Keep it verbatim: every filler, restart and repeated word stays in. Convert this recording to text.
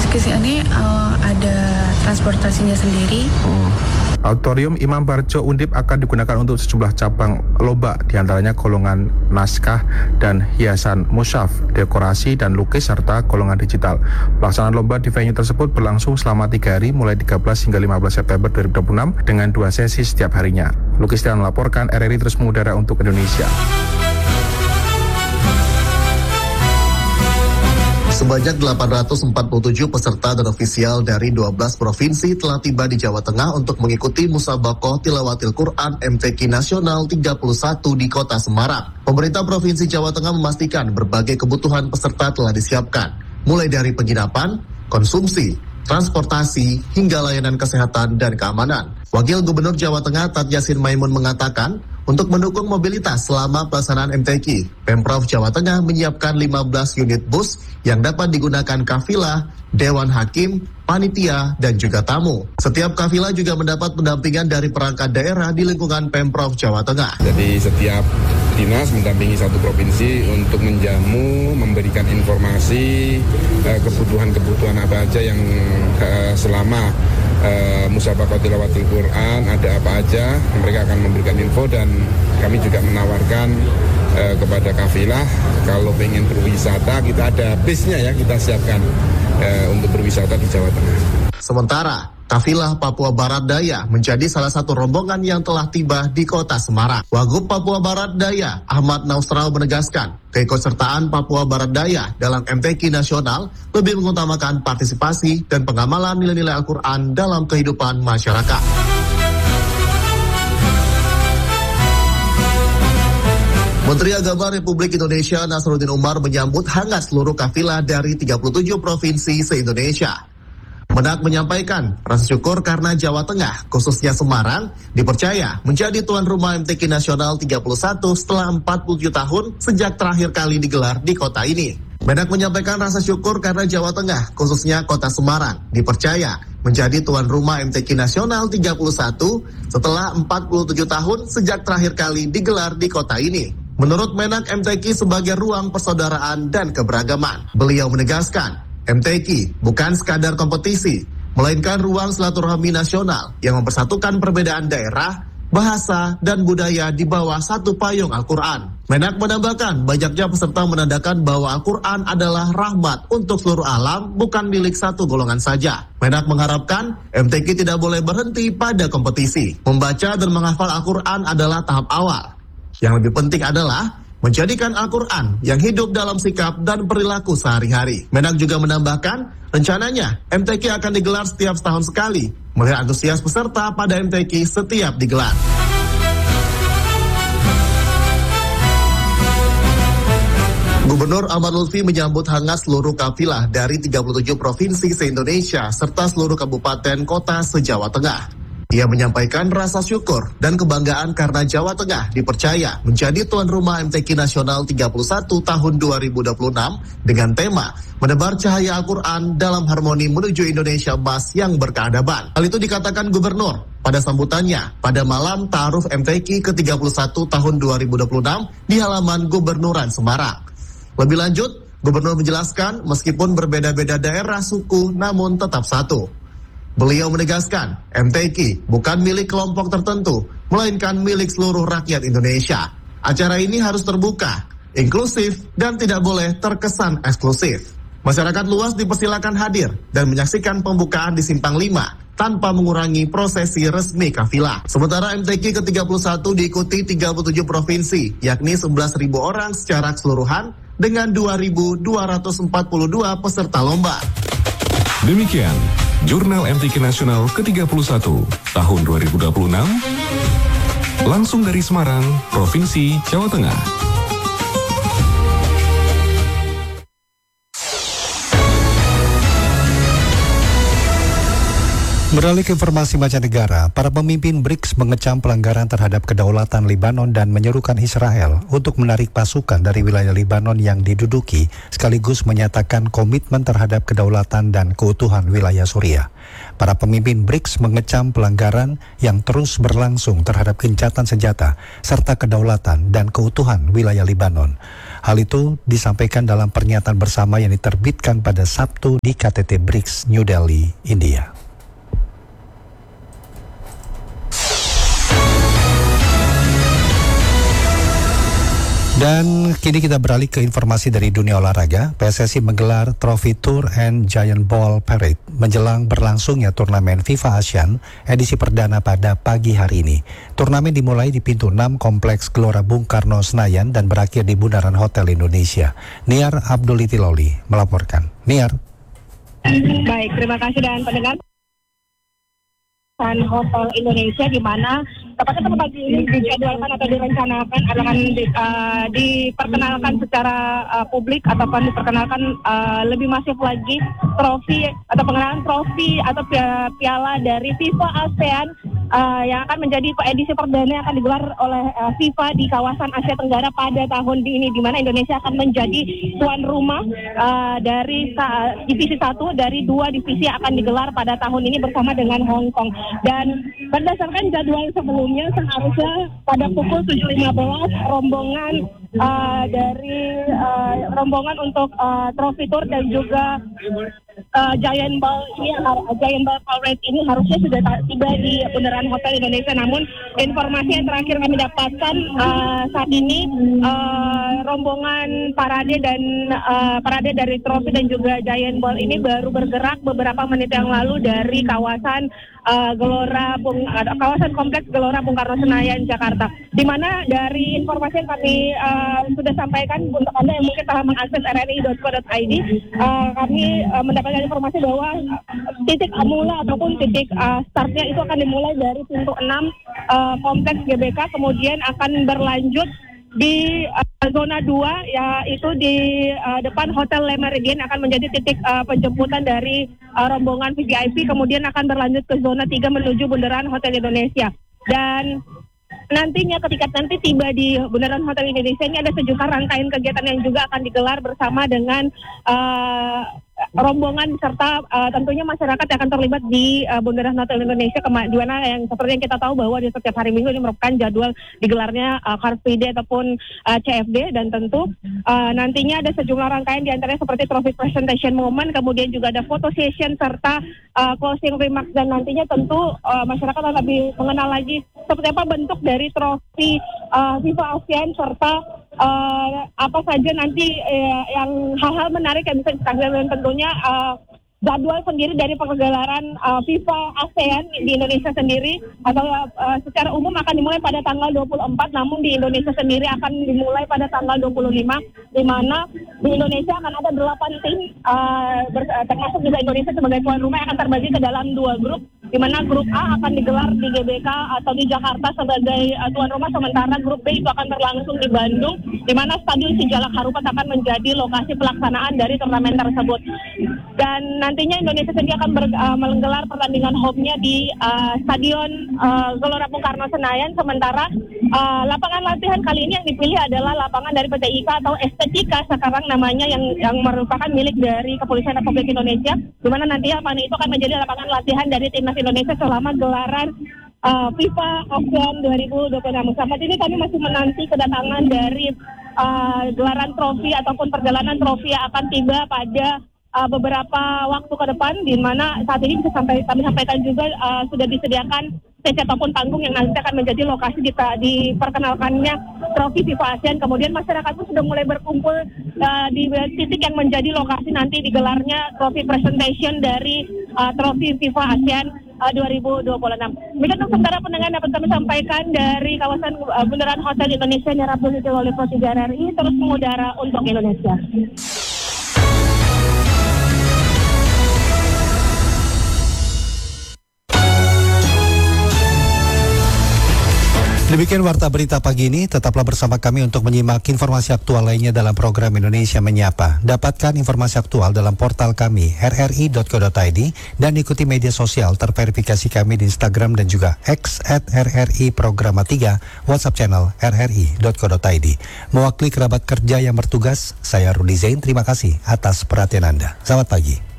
ke sini uh, ada transportasinya sendiri. Hmm. Auditorium Imam Barjo Undip akan digunakan untuk sejumlah cabang lomba, diantaranya golongan naskah dan hiasan mushaf, dekorasi dan lukis, serta golongan digital. Pelaksanaan lomba di venue tersebut berlangsung selama tiga hari, mulai tiga belas hingga lima belas September dua ribu dua puluh enam, dengan dua sesi setiap harinya. Lukis dan melaporkan R R I terus mengudara untuk Indonesia. Sebanyak delapan ratus empat puluh tujuh peserta dan ofisial dari dua belas provinsi telah tiba di Jawa Tengah untuk mengikuti Musabaqah Tilawatil Quran M T Q Nasional tiga puluh satu di Kota Semarang. Pemerintah Provinsi Jawa Tengah memastikan berbagai kebutuhan peserta telah disiapkan, mulai dari penginapan, konsumsi, transportasi, hingga layanan kesehatan dan keamanan. Wakil Gubernur Jawa Tengah Tat Yasin Maimun mengatakan, untuk mendukung mobilitas selama pelaksanaan M T Q, Pemprov Jawa Tengah menyiapkan lima belas unit bus yang dapat digunakan kafilah, dewan hakim, panitia, dan juga tamu. Setiap kafilah juga mendapat pendampingan dari perangkat daerah di lingkungan Pemprov Jawa Tengah. Jadi setiap dinas mendampingi satu provinsi untuk menjamu, memberikan informasi, eh, kebutuhan-kebutuhan apa aja yang eh, selama eh, Musabaqah Tilawatil Quran ada apa aja, mereka akan memberikan info, dan kami juga menawarkan eh, kepada kafilah kalau pengen berwisata, kita ada bisnya ya, kita siapkan eh, untuk berwisata di Jawa Tengah. Sementara kafilah Papua Barat Daya menjadi salah satu rombongan yang telah tiba di Kota Semarang. Wagub Papua Barat Daya Ahmad Nausral menegaskan, keikutsertaan Papua Barat Daya dalam M T Q Nasional lebih mengutamakan partisipasi dan pengamalan nilai-nilai Al-Quran dalam kehidupan masyarakat. Menteri Agama Republik Indonesia Nasruddin Umar menyambut hangat seluruh kafilah dari tiga puluh tujuh provinsi se-Indonesia. Menak menyampaikan rasa syukur karena Jawa Tengah, khususnya Semarang, dipercaya menjadi tuan rumah M T Q Nasional tiga puluh satu setelah empat puluh tujuh tahun sejak terakhir kali digelar di kota ini. Menak menyampaikan rasa syukur karena Jawa Tengah, khususnya kota Semarang, dipercaya menjadi tuan rumah M T Q Nasional tiga puluh satu setelah empat puluh tujuh tahun sejak terakhir kali digelar di kota ini. Menurut Menak, M T Q sebagai ruang persaudaraan dan keberagaman. Beliau menegaskan, M T Q bukan sekadar kompetisi, melainkan ruang silaturahmi nasional yang mempersatukan perbedaan daerah, bahasa, dan budaya di bawah satu payung Al-Quran. Menak menambahkan, banyaknya peserta menandakan bahwa Al-Quran adalah rahmat untuk seluruh alam, bukan milik satu golongan saja. Menak mengharapkan M T Q tidak boleh berhenti pada kompetisi. Membaca dan menghafal Al-Quran adalah tahap awal. Yang lebih penting adalah menjadikan Al-Quran yang hidup dalam sikap dan perilaku sehari-hari. Menak juga menambahkan, rencananya M T Q akan digelar setiap setahun sekali, melihat antusias peserta pada M T Q setiap digelar. Gubernur Ahmad Lutfi menyambut hangat seluruh kafilah dari tiga puluh tujuh provinsi se-Indonesia serta seluruh kabupaten kota se-Jawa Tengah. Ia menyampaikan rasa syukur dan kebanggaan karena Jawa Tengah dipercaya menjadi tuan rumah M T Q Nasional tiga puluh satu tahun dua ribu dua puluh enam dengan tema menebar cahaya Al-Quran dalam harmoni menuju Indonesia emas yang berkeadaban. Hal itu dikatakan Gubernur pada sambutannya pada malam Ta'aruf M T Q ke tiga puluh satu tahun dua ribu dua puluh enam di halaman Gubernuran Semarang. Lebih lanjut, Gubernur menjelaskan meskipun berbeda-beda daerah suku namun tetap satu. Beliau menegaskan, M T Q bukan milik kelompok tertentu, melainkan milik seluruh rakyat Indonesia. Acara ini harus terbuka, inklusif, dan tidak boleh terkesan eksklusif. Masyarakat luas dipersilakan hadir dan menyaksikan pembukaan di Simpang lima tanpa mengurangi prosesi resmi kafilah. Sementara M T Q ke tiga puluh satu diikuti tiga puluh tujuh provinsi, yakni sebelas ribu orang secara keseluruhan dengan dua ribu dua ratus empat puluh dua peserta lomba. Demikian Jurnal M T Q Nasional ke tiga puluh satu tahun dua ribu dua puluh enam langsung dari Semarang, Provinsi Jawa Tengah. Beralih ke informasi mancanegara, para pemimpin B R I C S mengecam pelanggaran terhadap kedaulatan Libanon dan menyerukan Israel untuk menarik pasukan dari wilayah Libanon yang diduduki, sekaligus menyatakan komitmen terhadap kedaulatan dan keutuhan wilayah Suriah. Para pemimpin B R I C S mengecam pelanggaran yang terus berlangsung terhadap gencatan senjata serta kedaulatan dan keutuhan wilayah Libanon. Hal itu disampaikan dalam pernyataan bersama yang diterbitkan pada Sabtu di K T T B R I C S New Delhi, India. Dan kini kita beralih ke informasi dari dunia olahraga. P S S I menggelar Trophy Tour and Giant Ball Parade menjelang berlangsungnya turnamen FIFA ASEAN edisi perdana pada pagi hari ini. Turnamen dimulai di pintu enam Kompleks Gelora Bung Karno Senayan dan berakhir di Bundaran Hotel Indonesia. Niar Abdulitiloli melaporkan. Niar. Baik, terima kasih dan pendengar. Hotel Indonesia di mana tepatnya pada pagi ini dijadwalkan atau direncanakan akan di, uh, diperkenalkan secara uh, publik ataupun diperkenalkan uh, lebih masif lagi trofi atau pengenalan trofi atau piala dari FIFA ASEAN uh, yang akan menjadi edisi perdana yang akan digelar oleh uh, FIFA di kawasan Asia Tenggara pada tahun ini, di mana Indonesia akan menjadi tuan rumah uh, dari uh, divisi satu dari dua divisi yang akan digelar pada tahun ini bersama dengan Hong Kong. Dan berdasarkan jadwal sebelumnya seharusnya pada pukul tujuh lima belas rombongan uh, dari uh, rombongan untuk uh, Trophy Tour dan juga uh, Giant Ball ini uh, Giant Ball Parade ini harusnya sudah tiba di Bundaran Hotel Indonesia. Namun informasi yang terakhir kami dapatkan uh, saat ini uh, rombongan parade dan uh, parade dari Trophy dan juga Giant Ball ini baru bergerak beberapa menit yang lalu dari kawasan Uh, Gelora Bung, uh, kawasan kompleks Gelora Bung Karno Senayan, Jakarta. Di mana dari informasi yang kami uh, sudah sampaikan untuk Anda yang mungkin telah mengakses r r i dot co dot i d, uh, kami uh, mendapatkan informasi bahwa uh, titik mula ataupun titik uh, startnya itu akan dimulai dari pintu enam uh, kompleks G B K, kemudian akan berlanjut di uh, zona dua, yaitu di uh, depan Hotel Le Méridien akan menjadi titik uh, penjemputan dari uh, rombongan V V I P, kemudian akan berlanjut ke zona tiga menuju Bundaran Hotel Indonesia. Dan nantinya ketika nanti tiba di Bundaran Hotel Indonesia ini ada sejumlah rangkaian kegiatan yang juga akan digelar bersama dengan uh, rombongan serta uh, tentunya masyarakat yang akan terlibat di uh, Bundaran Hotel Indonesia, di mana yang seperti yang kita tahu bahwa di setiap hari Minggu ini merupakan jadwal digelarnya uh, Car Free Day ataupun uh, C F D, dan tentu uh, nantinya ada sejumlah rangkaian diantaranya seperti Trophy Presentation Moment, kemudian juga ada photo session serta uh, closing remarks, dan nantinya tentu uh, masyarakat akan lebih mengenal lagi seperti apa bentuk dari trofi uh, FIFA ASEAN serta Uh, apa saja nanti uh, yang hal-hal menarik yang bisa ditampilkan, dan tentunya uh, jadwal sendiri dari pergelaran uh, FIFA ASEAN di Indonesia sendiri atau uh, secara umum akan dimulai pada tanggal dua puluh empat, namun di Indonesia sendiri akan dimulai pada tanggal dua puluh lima, di mana di Indonesia akan ada delapan tim uh, termasuk juga Indonesia sebagai tuan rumah yang akan terbagi ke dalam dua grup, di mana grup A akan digelar di G B K atau di Jakarta sebagai uh, tuan rumah, sementara grup B itu akan berlangsung di Bandung, di mana Stadion Sijalak Harupat akan menjadi lokasi pelaksanaan dari turnamen tersebut. Dan nantinya Indonesia sendiri akan ber, uh, menggelar pertandingan home-nya di uh, Stadion uh, Gelora Bung Karno Senayan, sementara uh, lapangan latihan kali ini yang dipilih adalah lapangan dari P T I K atau Estetika sekarang namanya, yang yang merupakan milik dari Kepolisian Republik Indonesia, di mana nanti lapangan itu akan menjadi lapangan latihan dari timnas Indonesia selama gelaran uh, FIFA ASEAN dua ribu dua puluh enam. Saat ini kami masih menanti kedatangan dari uh, gelaran trofi ataupun perjalanan trofi yang akan tiba pada uh, beberapa waktu ke depan, di mana saat ini bisa sampai kami sampaikan juga uh, sudah disediakan stage ataupun panggung yang nanti akan menjadi lokasi di, di perkenalkannya trofi FIFA ASEAN. Kemudian masyarakat pun sudah mulai berkumpul uh, di titik yang menjadi lokasi nanti digelarnya trofi presentation dari uh, trofi FIFA ASEAN uh, dua ribu dua puluh enam. Demikian untuk sementara pendengar dapat kami sampaikan dari kawasan uh, Bundaran Hotel Indonesia, Niar Abdulitiloli Pro tiga R R I terus mengudara untuk Indonesia. Demikian warta berita pagi ini, tetaplah bersama kami untuk menyimak informasi aktual lainnya dalam program Indonesia Menyapa. Dapatkan informasi aktual dalam portal kami r r i dot co dot i d dan ikuti media sosial terverifikasi kami di Instagram dan juga X at r r i programa tiga, WhatsApp channel r r i dot co dot i d. Mewakili kerabat kerja yang bertugas, saya Rudi Zain, terima kasih atas perhatian Anda. Selamat pagi.